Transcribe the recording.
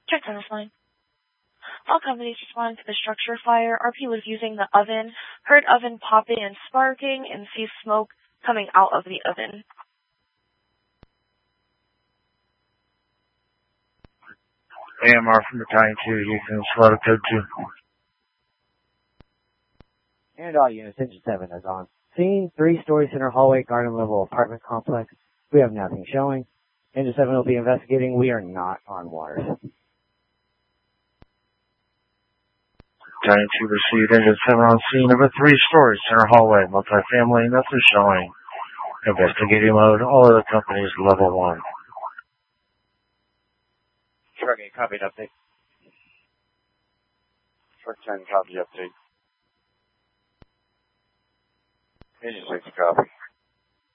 Check on this line. All companies responding to the structure fire. RP was using the oven, heard oven popping and sparking, and sees smoke coming out of the oven. AMR from Battalion 2, Houston, Slaughter Code 2. And all units, Engine 7 is on scene. 3-story center hallway, garden level apartment complex. We have nothing showing. Engine 7 will be investigating. We are not on water. Battalion 2 received. Engine 7 on scene of a 3-story center hallway, multifamily, nothing showing. Investigating mode, all other companies level 1. Truck 8, copy and update. Truck 10, copy update. Engine 6, copy.